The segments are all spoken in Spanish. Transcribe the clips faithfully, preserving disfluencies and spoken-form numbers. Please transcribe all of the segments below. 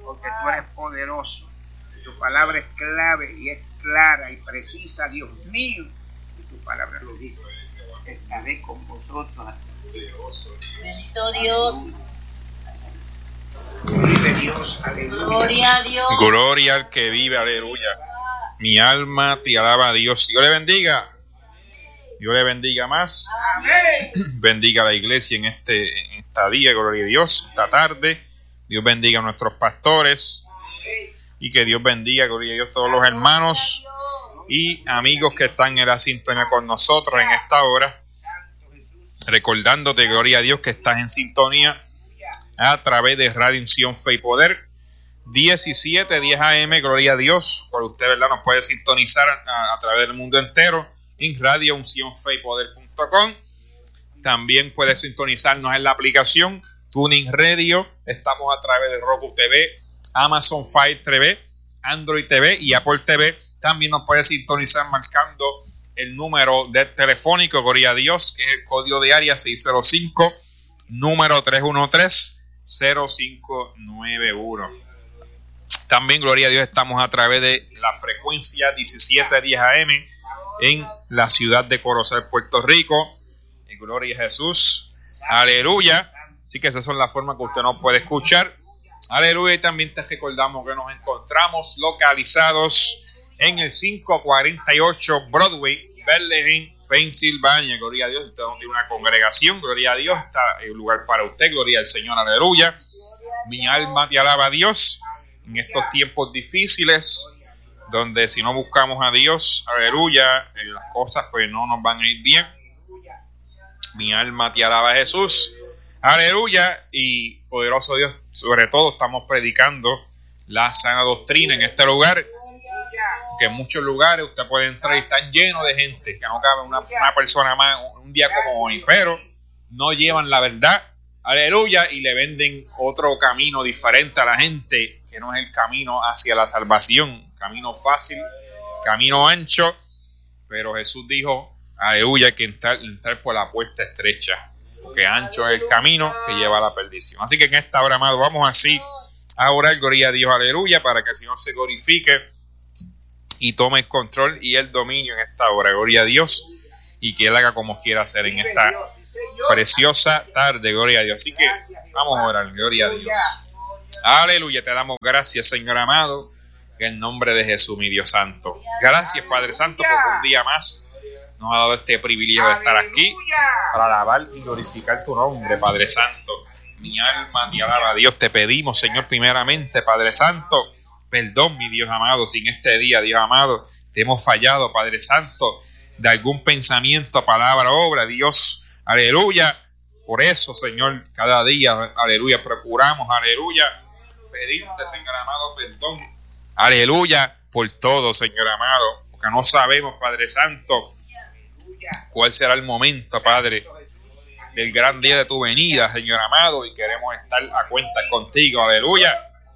porque tú eres poderoso. Tu palabra es clave y es clara y precisa, Dios mío. Y tu palabra lo dice. Estaré con vosotros hasta el fin. Bendito Dios. Vive Dios, aleluya. Gloria a Dios. Gloria al que vive, aleluya. Mi alma te alaba a Dios. Dios le bendiga. Dios le bendiga más. Amén. Bendiga a la iglesia en este en esta día, gloria a Dios, esta tarde. Dios bendiga a nuestros pastores. Y que Dios bendiga, gloria a Dios, todos los hermanos y amigos que están en la sintonía con nosotros en esta hora. Recordándote, gloria a Dios, que estás en sintonía a través de Radio Unción Fe y Poder diecisiete diez A M, gloria a Dios. Por usted, ¿verdad? Nos puede sintonizar a, a través del mundo entero en radio unción fe y poder punto com. También puede sintonizarnos en la aplicación Tuning Radio. Estamos a través de Roku T V, Amazon Fire T V, Android T V y Apple T V. También nos puede sintonizar marcando el número de telefónico, gloria a Dios, que es el código de área seis cero cinco, número tres uno tres, cero cinco nueve uno. También, gloria a Dios, estamos a través de la frecuencia diecisiete diez A M en la ciudad de Corozal, Puerto Rico. Y gloria a Jesús. Aleluya. Así que esas son las formas que usted nos puede escuchar. Aleluya. Y también te recordamos que nos encontramos localizados en el quinientos cuarenta y ocho Broadway, Bethlehem, Pensilvania. Gloria a Dios. Usted no tiene una congregación. Gloria a Dios. Está el lugar para usted. Gloria al Señor. Aleluya. Mi alma te alaba a Dios en estos tiempos difíciles, donde si no buscamos a Dios, aleluya, las cosas pues no nos van a ir bien. Mi alma te alaba a Jesús. Aleluya. Y poderoso Dios, sobre todo estamos predicando la sana doctrina en este lugar, que en muchos lugares usted puede entrar y están llenos de gente, que no cabe una, una persona más un día como hoy, pero no llevan la verdad, aleluya, y le venden otro camino diferente a la gente, que no es el camino hacia la salvación, camino fácil, camino ancho, pero Jesús dijo, aleluya, que entrar, entrar por la puerta estrecha, porque ancho es el camino que lleva a la perdición. Así que en esta hora, amado, vamos así a orar, gloria a Dios, aleluya, para que el Señor se glorifique y tome el control y el dominio en esta hora, gloria a Dios, y que Él haga como quiera hacer en esta preciosa tarde, gloria a Dios. Así que vamos a orar, gloria a Dios. Aleluya, te damos gracias, Señor amado, en el nombre de Jesús, mi Dios santo. Gracias, Padre Santo, por un día más nos ha dado este privilegio de estar aquí para alabar y glorificar tu nombre, Padre Santo. Mi alma te alaba a Dios. Te pedimos, Señor, primeramente, Padre Santo, perdón, mi Dios amado, si en este día, Dios amado, te hemos fallado, Padre Santo, de algún pensamiento, palabra, obra, Dios, aleluya. Por eso, Señor, cada día, aleluya, procuramos, aleluya, pedirte, Señor amado, perdón, aleluya, por todo, Señor amado, porque no sabemos, Padre Santo, cuál será el momento, Padre, del gran día de tu venida, Señor amado, y queremos estar a cuentas contigo, aleluya.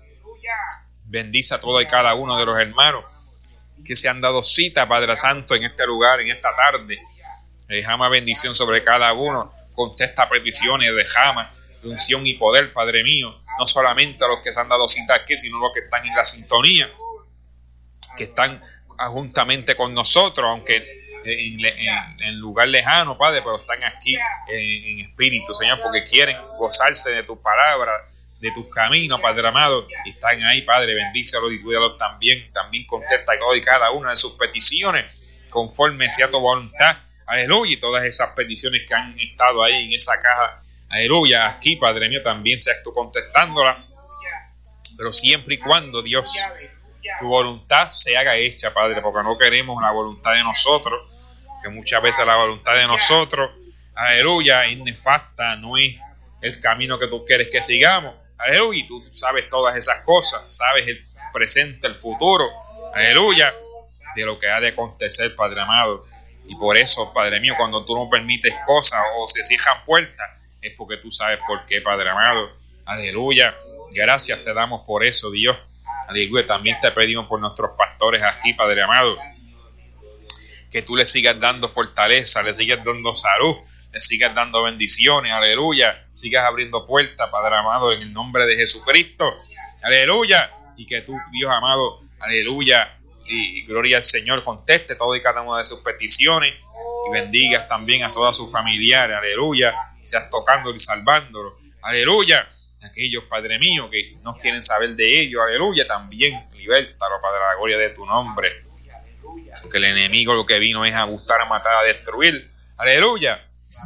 Bendice a todos y cada uno de los hermanos que se han dado cita, Padre Santo, en este lugar, en esta tarde. Dejama bendición sobre cada uno. Contesta peticiones, dejama de unción y poder, Padre mío. No solamente a los que se han dado cita aquí, sino los que están en la sintonía, que están juntamente con nosotros, aunque en, en, en lugar lejano, Padre, pero están aquí en, en espíritu, Señor, porque quieren gozarse de tus palabras, de tus caminos, Padre amado, y están ahí, Padre, bendícelos y cuídalos también, también contesta y cada una de sus peticiones, conforme sea tu voluntad, aleluya, y todas esas peticiones que han estado ahí en esa caja, aleluya, aquí, Padre mío, también seas tú contestándolas, pero siempre y cuando, Dios, tu voluntad se haga hecha, Padre, porque no queremos la voluntad de nosotros, que muchas veces la voluntad de nosotros, aleluya, es nefasta, no es el camino que tú quieres que sigamos, aleluya, y tú, tú sabes todas esas cosas, sabes el presente, el futuro, aleluya, de lo que ha de acontecer, Padre amado, y por eso, Padre mío, cuando tú no permites cosas o se cierran puertas, es porque tú sabes por qué, Padre amado, aleluya, gracias te damos por eso, Dios, aleluya, también te pedimos por nuestros pastores aquí, Padre amado, que tú les sigas dando fortaleza, les sigas dando salud, le sigas dando bendiciones, aleluya, sigas abriendo puertas, Padre amado, en el nombre de Jesucristo, aleluya, y que tú, Dios amado, aleluya, y, y gloria al Señor, conteste todo y cada una de sus peticiones y bendigas también a todos sus familiares, aleluya, seas tocándolo y salvándolo, aleluya. Aquellos, Padre mío, que no quieren saber de ellos, aleluya, también libértalo, Padre, a la gloria de tu nombre. Porque el enemigo lo que vino es a gustar, a matar, a destruir, aleluya.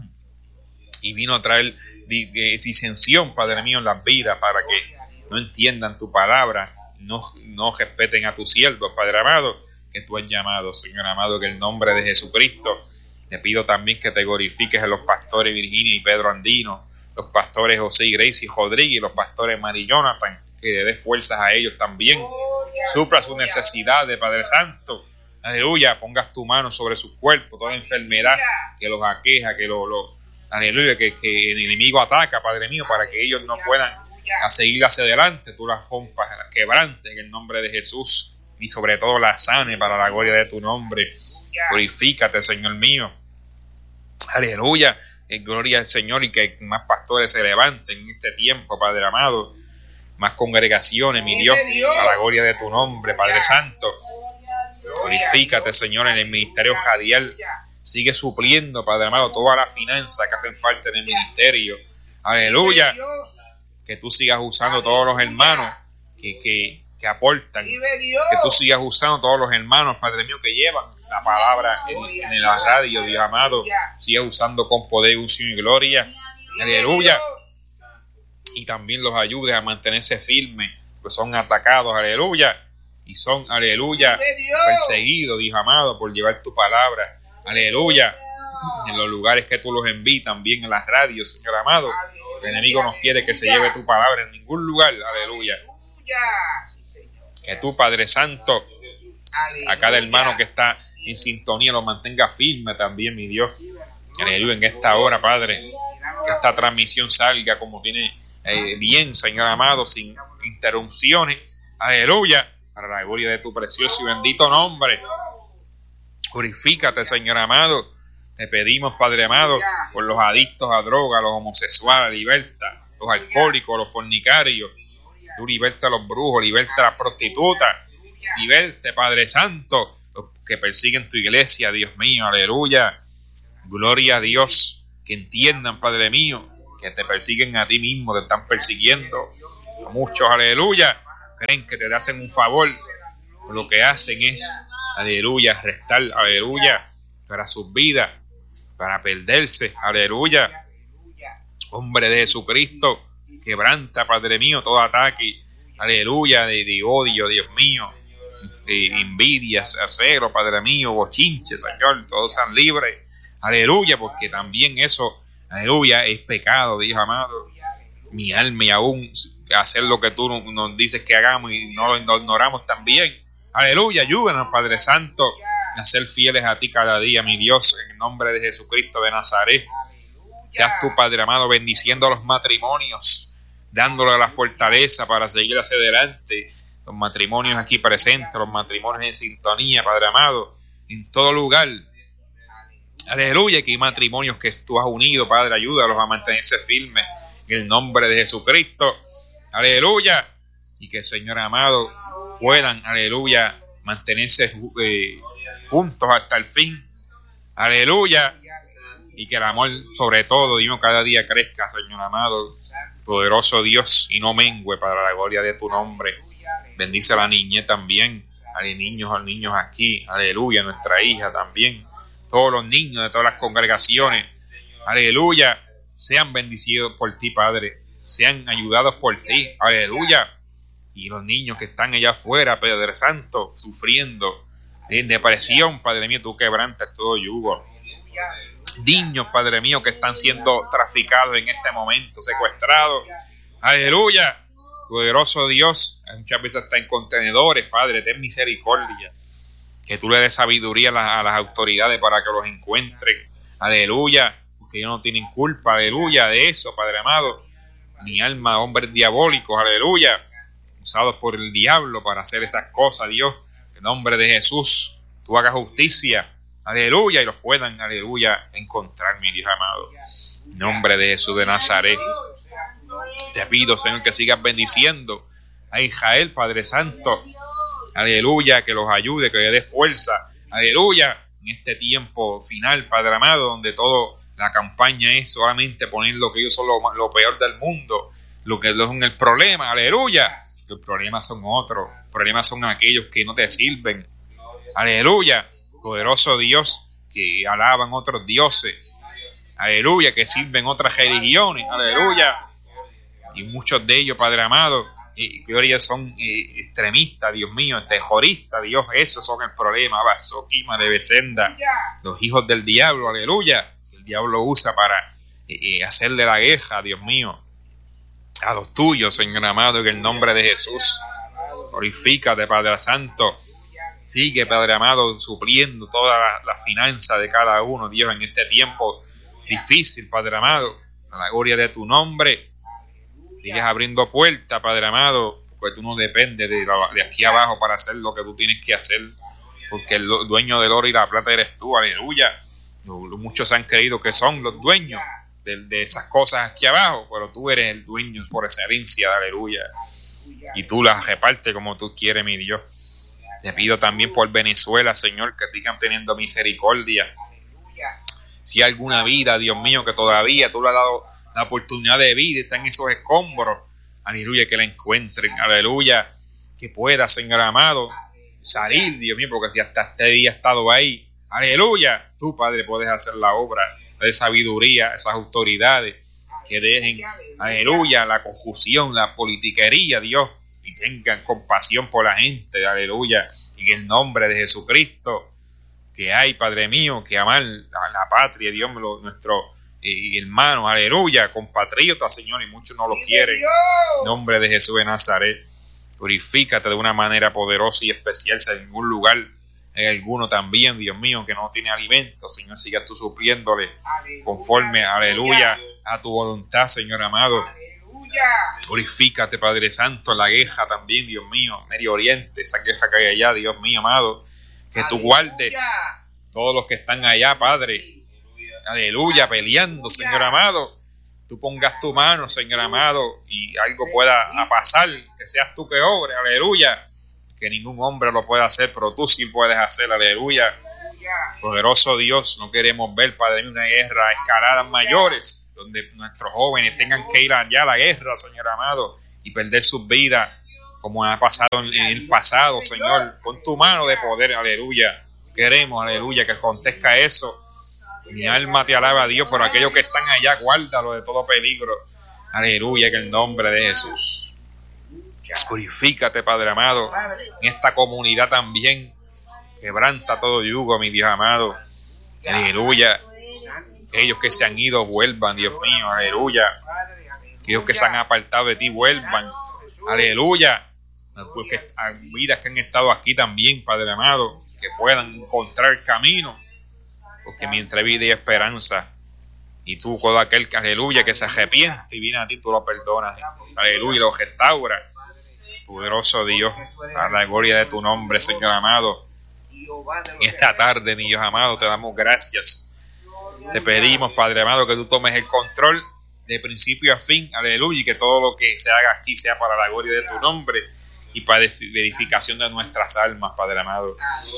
Y vino a traer disensión, Padre mío, en las vidas, para que no entiendan tu palabra, no, no respeten a tus siervos, Padre amado, que tú has llamado, Señor amado, que en el nombre de Jesucristo te pido también que te glorifiques a los pastores Virginia y Pedro Andino, los pastores José y Gracie Rodríguez, los pastores Mari Jonathan, que le dé fuerzas a ellos también, supla sus necesidades, Padre Santo, aleluya, pongas tu mano sobre su cuerpo, toda enfermedad que los aqueja, que lo, lo aleluya, que, que el enemigo ataca, Padre mío, para que ellos no puedan a seguir hacia adelante, tú las rompas, las quebrantes en el nombre de Jesús, y sobre todo las sane para la gloria de tu nombre. Purifícate, Señor mío, aleluya, en gloria al Señor, y que más pastores se levanten en este tiempo, Padre amado, más congregaciones, mi Dios, a la gloria de tu nombre, Padre Santo. Purifícate, Señor, en el ministerio radial. Sigue supliendo, Padre amado, todas las finanzas que hacen falta en el ministerio. Aleluya. Que tú sigas usando todos los hermanos que, que, que aportan. Que tú sigas usando todos los hermanos, Padre mío, que llevan esa palabra en, en la radio, Dios amado. Sigas usando con poder, unción y gloria. Aleluya. Y también los ayudes a mantenerse firmes, pues son atacados, aleluya. Y son, aleluya, perseguidos, Dios amado, por llevar tu palabra. Aleluya. En los lugares que tú los envías, también en las radios, Señor amado. El enemigo no quiere que se lleve tu palabra en ningún lugar. Aleluya. Que tú, Padre Santo, a cada hermano que está en sintonía lo mantenga firme también, mi Dios. Aleluya. En esta hora, Padre, que esta transmisión salga como tiene eh, bien, Señor amado, sin interrupciones. Aleluya. Para la gloria de tu precioso y bendito nombre. Purifícate, Señor amado. Te pedimos, Padre amado, por los adictos a droga, los homosexuales, liberta, los alcohólicos, los fornicarios. Tú liberta a los brujos, liberta a las prostitutas. Liberte, Padre Santo, los que persiguen tu iglesia, Dios mío, aleluya. Gloria a Dios. Que entiendan, Padre mío, que te persiguen a ti mismo, te están persiguiendo. A muchos, aleluya, creen que te hacen un favor. Lo que hacen es, aleluya, restar, aleluya, para sus vidas, para perderse, aleluya. Hombre de Jesucristo, quebranta, Padre mío, todo ataque, aleluya, de, de odio, Dios mío, de envidia, celo, Padre mío, bochinche, Señor, todos sean libres, aleluya, porque también eso, aleluya, es pecado, Dios amado. Mi alma, y aún hacer lo que tú nos dices que hagamos y no lo ignoramos también. Aleluya, ayúdanos, Padre Santo, a ser fieles a ti cada día, mi Dios, en el nombre de Jesucristo de Nazaret. Seas tú, Padre amado, bendiciendo los matrimonios, dándole la fortaleza para seguir hacia adelante. Los matrimonios aquí presentes, los matrimonios en sintonía, Padre amado, en todo lugar. Aleluya, que hay matrimonios que tú has unido, Padre, ayúdalos a mantenerse firmes en el nombre de Jesucristo. Aleluya. Y que, Señor amado, puedan, aleluya, mantenerse eh, juntos hasta el fin. Aleluya. Y que el amor, sobre todo, Dios, cada día crezca, Señor amado, poderoso Dios, y no mengue para la gloria de tu nombre. Bendice a la niñez también, a los niños, a los niños aquí, aleluya, nuestra hija también, todos los niños de todas las congregaciones, aleluya, sean bendecidos por ti, Padre, sean ayudados por ti, aleluya. Y los niños que están allá afuera, Padre Santo, sufriendo en depresión, Padre mío, tú quebrantas todo yugo. Niños, Padre mío, que están siendo traficados en este momento, secuestrados, aleluya. Poderoso Dios, muchas veces está en contenedores, Padre, ten misericordia. Que tú le des sabiduría a las, a las autoridades para que los encuentren, aleluya. Porque ellos no tienen culpa, aleluya, de eso, Padre amado. Mi alma, hombres diabólicos, aleluya, usados por el diablo para hacer esas cosas, Dios. En nombre de Jesús, tú hagas justicia, aleluya, y los puedan, aleluya, encontrar, mi Dios amado. En nombre de Jesús de Nazaret, te pido, Señor, que sigas bendiciendo a Israel, Padre Santo. Aleluya, que los ayude, que le dé fuerza. Aleluya, en este tiempo final, Padre amado, donde todo la campaña es solamente poner lo que ellos son lo, lo peor del mundo, lo que es el problema. Aleluya, los problemas son otros, los problemas son aquellos que no te sirven. Aleluya, poderoso Dios, que alaban otros dioses. Aleluya, que sirven otras religiones. Aleluya, y muchos de ellos, Padre amado, y gloria, son eh, extremistas, Dios mío, terroristas, Dios, esos son el problema. Basoquima de Becenda, los hijos del diablo, aleluya. El diablo usa para eh, hacerle la guerra, Dios mío, a los tuyos, Señor amado, en el nombre de Jesús. Glorifícate, Padre Santo. Sigue, Padre amado, supliendo toda la, la finanza de cada uno, Dios, en este tiempo difícil, Padre amado, a la gloria de tu nombre. Sigues abriendo puertas, Padre amado, porque tú no dependes de, la, de aquí abajo para hacer lo que tú tienes que hacer, porque el dueño del oro y la plata eres tú, aleluya. Muchos han creído que son los dueños de, de esas cosas aquí abajo, pero tú eres el dueño por excelencia, aleluya. Y tú las repartes como tú quieres, mi Dios. Te pido también por Venezuela, Señor, que sigan teniendo misericordia. Si hay alguna vida, Dios mío, que todavía tú le has dado la oportunidad de vida, está en esos escombros, aleluya, que la encuentren, aleluya, que pueda, Señor amado, salir, Dios mío, porque si hasta este día ha estado ahí, aleluya, tú, Padre, puedes hacer la obra de sabiduría, esas autoridades que dejen, aleluya, la confusión, la politiquería, Dios, y tengan compasión por la gente, aleluya, en el nombre de Jesucristo, que hay, Padre mío, que amar la, la patria, Dios, nuestro y hermanos, aleluya, compatriotas, Señor, y muchos no lo quieren. En nombre de Jesús de Nazaret, purifícate de una manera poderosa y especial. Si en algún lugar hay alguno también, Dios mío, que no tiene alimento, Señor, sigas tú supliéndole conforme, aleluya, a tu voluntad, Señor amado. Purifícate, Padre Santo, la guerra también, Dios mío, Medio Oriente, esa guerra que hay allá, Dios mío amado, que tú guardes todos los que están allá, Padre. Aleluya, peleando, Señor amado. Tú pongas tu mano, Señor amado, y algo pueda pasar, que seas tú que obre, aleluya. Que ningún hombre lo pueda hacer, pero tú sí puedes hacer, aleluya. Poderoso Dios, no queremos ver, Padre, una guerra, escaladas mayores, donde nuestros jóvenes tengan que ir allá a la guerra, Señor amado, y perder sus vidas, como ha pasado en el pasado, Señor. Con tu mano de poder, aleluya. Queremos, aleluya, que acontezca eso. Mi alma te alaba, Dios, por aquellos que están allá, guárdalo de todo peligro. Aleluya, en el nombre de Jesús. Purifícate, Padre amado, en esta comunidad también. Quebranta todo yugo, mi Dios amado. Aleluya. Aquellos que se han ido, vuelvan, Dios mío. Aleluya. Aquellos que se han apartado de ti, vuelvan. Aleluya. Porque hay vidas que han estado aquí también, Padre amado, que puedan encontrar el camino. Porque mientras vida y esperanza, y tú, todo aquel que, aleluya, que se arrepiente y viene a ti, tú lo perdonas, aleluya, lo restaura. Poderoso Dios, a la gloria de tu nombre, Señor amado. En esta tarde, mi Dios amado, te damos gracias. Te pedimos, Padre amado, que tú tomes el control de principio a fin, aleluya, y que todo lo que se haga aquí sea para la gloria de tu nombre y para edificación de nuestras almas, Padre amado.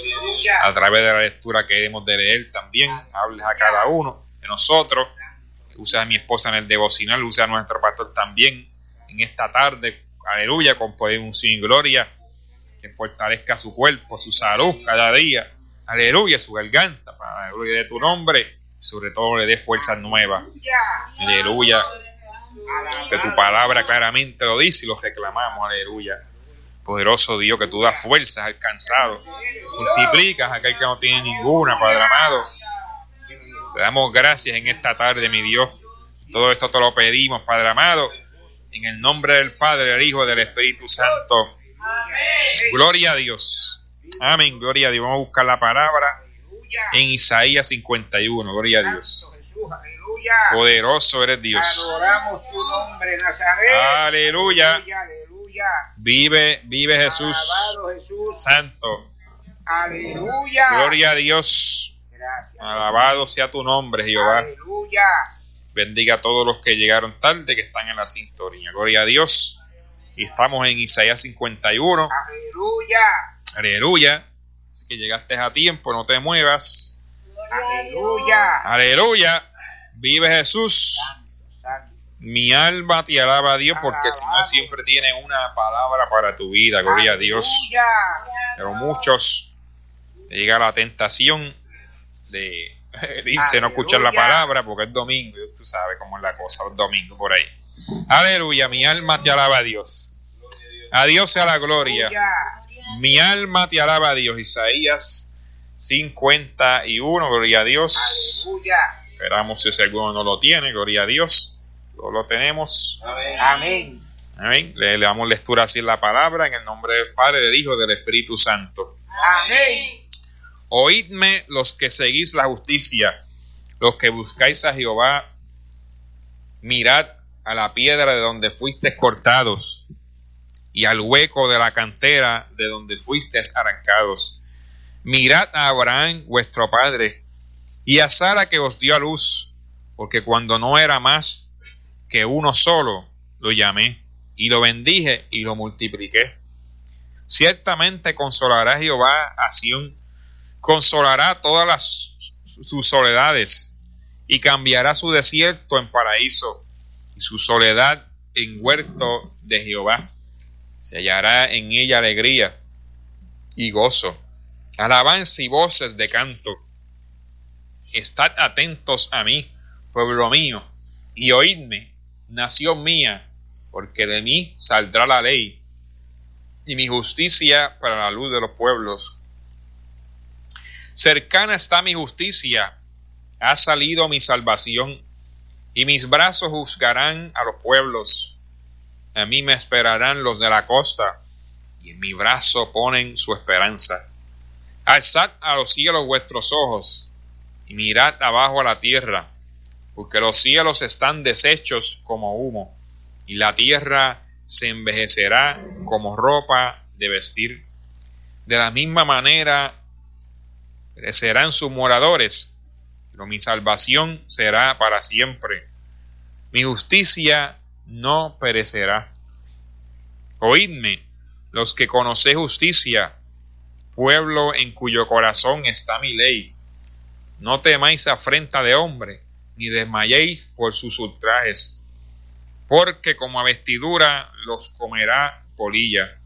A través de la lectura que hemos de leer también, hables a cada uno de nosotros. Usa a mi esposa en el devocional, usa a nuestro pastor también en esta tarde, aleluya, con poder, unción y gloria, que fortalezca su cuerpo, su salud cada día, aleluya, su garganta, para la gloria de tu nombre, sobre todo le dé fuerzas nuevas, aleluya, que tu palabra claramente lo dice y lo reclamamos, aleluya. Poderoso Dios, que tú das fuerzas al cansado, multiplicas a aquel que no tiene ninguna, Padre amado. Te damos gracias en esta tarde, mi Dios. Todo esto te lo pedimos, Padre amado, en el nombre del Padre, del Hijo y del Espíritu Santo. Gloria a Dios. Amén, gloria a Dios. Vamos a buscar la palabra en Isaías cincuenta y uno. Gloria a Dios. Poderoso eres Dios. Adoramos tu nombre, Nazaret. Aleluya. Vive, vive Jesús. Alabado Jesús. Santo. Aleluya. Gloria a Dios. Gracias. Alabado sea tu nombre, Jehová. Aleluya. Bendiga a todos los que llegaron tarde, que están en la sintonía. Gloria a Dios. y estamos en Isaías cincuenta y uno. Aleluya. Aleluya. Así que llegaste a tiempo, no te muevas. Aleluya. Aleluya. Vive Jesús. Santo, santo. Mi alma te alaba a Dios, porque el Señor siempre tiene una palabra para tu vida. Gloria a Dios. Aleluya. Pero muchos llega la tentación de dice no escuchar la palabra porque es domingo. Y tú sabes cómo es la cosa, los domingos por ahí. Aleluya, mi alma te alaba a Dios. A Dios sea la gloria. Aleluya. Mi alma te alaba a Dios. Isaías cincuenta y uno, gloria a Dios. Aleluya. Esperamos si alguno no lo tiene, gloria a Dios. Todos lo tenemos. Amén. Amén. Le, le damos lectura así en la palabra, en el nombre del Padre, del Hijo y del Espíritu Santo. Amén. Oídme los que seguís la justicia, los que buscáis a Jehová, mirad a la piedra de donde fuisteis cortados, y al hueco de la cantera de donde fuisteis arrancados. Mirad a Abraham vuestro padre, y a Sara que os dio a luz, porque cuando no era más que uno solo, lo llamé, y lo bendije y lo multipliqué. Ciertamente consolará Jehová a Sión, consolará todas las, sus soledades, y cambiará su desierto en paraíso, y su soledad en huerto de Jehová. Se hallará en ella alegría y gozo, alabanza y voces de canto. Estad atentos a mí, pueblo mío, y oídme, nación mía, porque de mí saldrá la ley, y mi justicia para la luz de los pueblos. Cercana está mi justicia, ha salido mi salvación, y mis brazos juzgarán a los pueblos. A mí me esperarán los de la costa, y en mi brazo ponen su esperanza. Alzad a los cielos vuestros ojos, y mirad abajo a la tierra, porque los cielos están deshechos como humo, y la tierra se envejecerá como ropa de vestir. De la misma manera perecerán sus moradores, pero mi salvación será para siempre. Mi justicia no perecerá. Oídme, los que conocéis justicia, pueblo en cuyo corazón está mi ley. No temáis afrenta de hombre, ni desmayéis por sus ultrajes, porque como a vestidura los comerá polilla,